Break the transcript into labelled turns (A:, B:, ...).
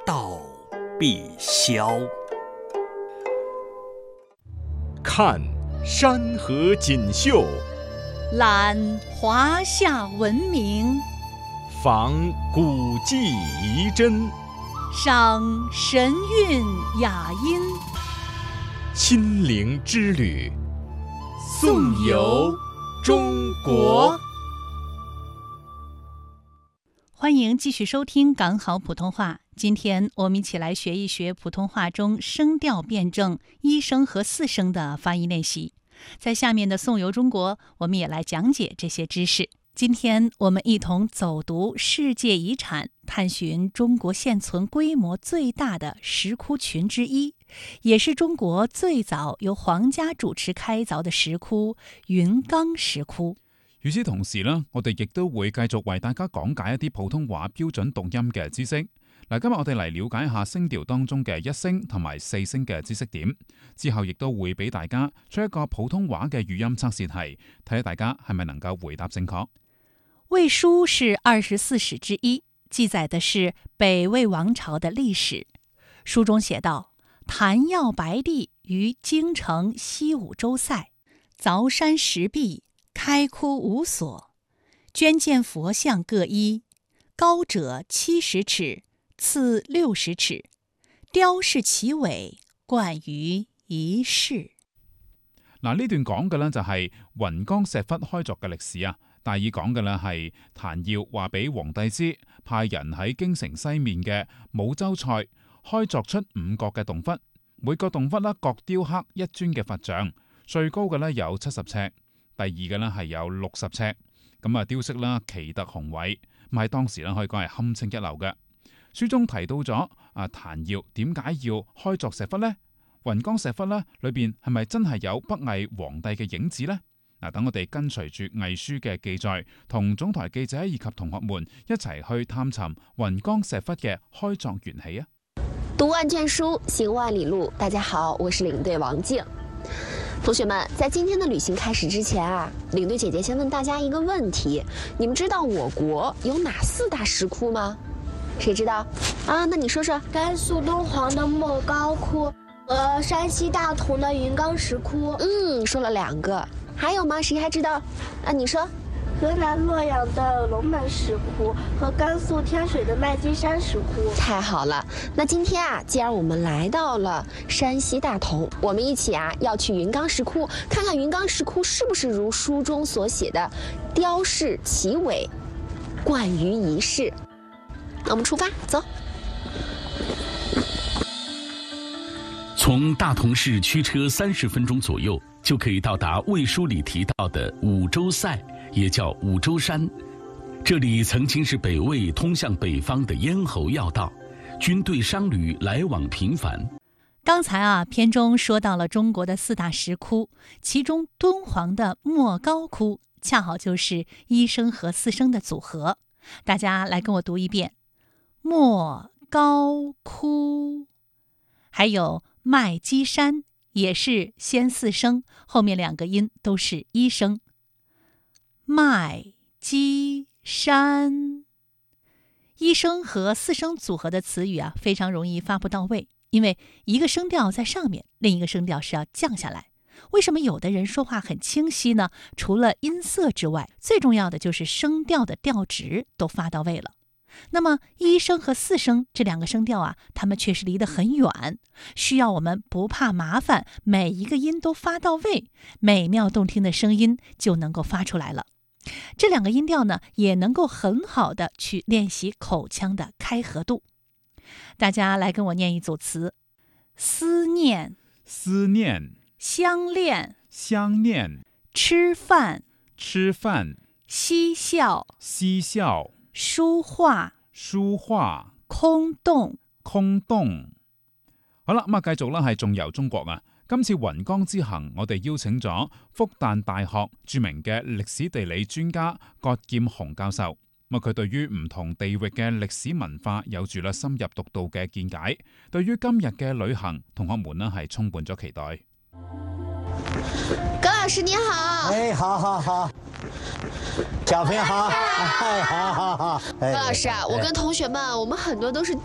A: 道必消。
B: 看山河锦绣，
C: 览华夏文明，
B: 访古迹遗珍，
C: 赏神韵雅音。
B: 亲临之旅，颂游中国。
C: 欢迎继续收听港好普通话。今天我们一起来学一学普通话中声调辩证一声和四声的发音练习。在下面的颂游中国，我们也来讲解这些知识。今天我们一同走读世界遗产，探寻中国现存规模最大的石窟群之一，也是中國最早由皇家主持開鑿的石窟雲岡石窟。
D: 與此同時呢，我哋亦都會繼續為大家講解一啲普通話標準讀音嘅知識。嗱，今日我哋嚟了解一下聲調當中嘅一聲同埋四聲嘅知識點，之後亦都會俾大家出一個普通話嘅語音測試題，睇下大家係咪能夠回答正確。
C: 魏書是24史之一，記載的是北魏王朝的歷史。書中寫道：譚耀白帝於京城西五洲塞，鑿山石壁，開窟五所，捐建佛像各一，高者70尺，次60尺，雕飾其尾，冠於一室。
D: 嗱，呢段講嘅呢就係雲岡石窟開鑿嘅歷史啊。大意講嘅呢係譚耀話俾皇帝知，派人喺京城西面嘅武州塞開鑿出5個嘅洞窟，每個洞窟呢各雕刻一尊嘅佛像，最高嘅呢有70尺，第二嘅呢係有60尺，咁啊雕飾啦奇特雄偉，咁喺當時呢可以講係堪稱一流嘅。書中提到咗譚耀點解要開鑿石窟呢？雲岡石窟呢裏邊係咪真係有北魏皇帝嘅影子呢？等我哋跟隨住魏書嘅記載，同總台記者以及同學們一齊去探尋雲岡石窟嘅開鑿緣起啊！
E: 讀萬卷書，行萬里路。大家好，我是領隊王靜。同學們，在今天的旅行開始之前領隊姐姐先問大家一個問題：你們知道我國有哪4大石窟嗎？誰知道啊？那你說說。
F: 甘肅敦煌的莫高窟和山西大同的雲岡石窟。
E: 說了2個。還有嗎？誰還知道？你說。
F: 河南洛陽的龍門石窟和甘肅天水的麥積山石窟。
E: 太好了，那今天既然我們來到了山西大同，我們一起要去雲岡石窟，看看雲岡石窟是不是如書中所寫的雕飾其尾，冠於一室。那我們出發，走。
G: 從大同市驅車30分鐘左右，就可以到達魏書裡提到的五洲塞，也叫五洲山。這裡曾經是北魏通向北方的咽喉要道，軍隊商旅來往頻繁。
C: 剛才篇中說到了中國的4大石窟，其中敦煌的莫高窟恰好就是一聲和四聲的組合。大家來跟我讀一遍：莫高窟。還有麥積山也是先4聲，後面2個音都是一聲。麥積山，一聲和四聲組合的詞語非常容易發不到位，因為一個聲調在上面，另一個聲調是要降下來。為什麼有的人說話很清晰呢？除了音色之外，最重要的就是聲調的調值都發到位了。那麼一聲和四聲這2個聲調它們卻是離得很遠，需要我們不怕麻煩，每一個音都發到位，美妙動聽的聲音就能夠發出來了。這2個音調呢，也能夠很好的去練習口腔的開合度。大家來跟我念一組詞：思念、
D: 思念、
C: 相戀、
D: 相戀、
C: 吃飯、
D: 吃飯、
C: 嬉笑、
D: 嬉笑、
C: 書畫、
D: 書畫、
C: 空洞、
D: 空洞。好啦，咁繼續啦，係仲遊中國啊！今次雲岡之行，我哋邀請咗復旦大學著名嘅歷史地理專家葛劍雄教授。咁佢對於唔同地域嘅歷史文化有住啦深入獨到嘅見解，對於今日嘅旅行，同學們呢係充滿咗期待。
E: 葛老師你好。
H: 好，小朋友好，好。
E: 葛老師我跟同學們，我們很多都是